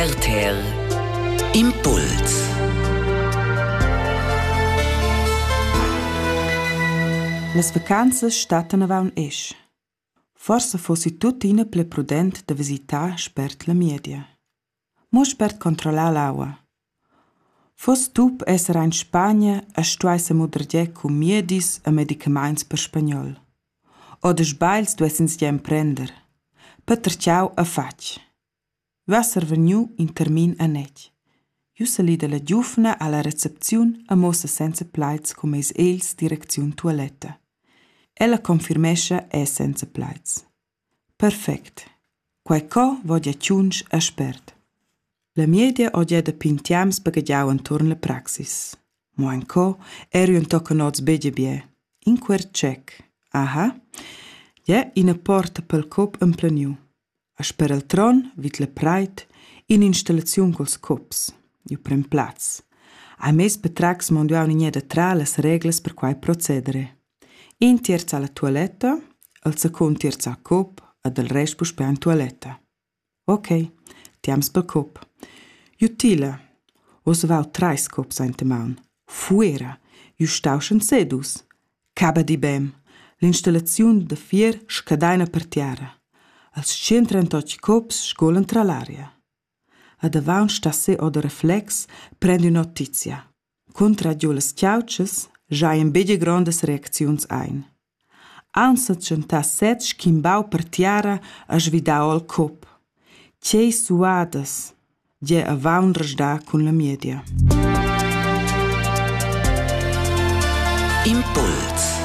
RTR Impuls. Las vacanzas stattan avaun esch. Forse fossi tut ina ple prudent da visitar spert la media. Mo spert controllar l'aua. Fos tup esser in Spagna a stuai se modergie cu miedis e medicaments per spagnol. O de sbails duessins gem prender. Per terciau a fac. Vasser veniu in termin a nec. Ju sali de la giufna alla recepziun a mossa senza plaids cum eis els direcziun toaletta. Ella confirmescha senza plaids. Perfect. Quai co vogia ciunsch a spert. La media ogia da pintiams bagagiau antorn la praxis. Mo anco eri un tocanots bege bie. In quer check. Aha. Ja, ina porta pel cop en pleniu. A sper el tron, vit la preit, in installaziun cols cops. Ju pren plaz. A mes betrax mondiau ni da tra las reglas per quai procedere. In tierza alla toaletta, al secund tierza al cop, ed el rest puspea in toaletta. Ok, tiams pel cop. Jutila, os vau trais cops ein temaun. Fuera, ju stauschen sedus. Caba di bem, l'installaziun de fier scadaina per tiara. Als 138 cops scolan tra l'aria. A davaun sta se o de reflex prendi notizia. Contra giù las ciauches giaien bege grandes reacziuns ein. Ansa c'enta set schimbau per tiara a svidau al cop. Cei suadas, ge avaun resda con la media. Impuls.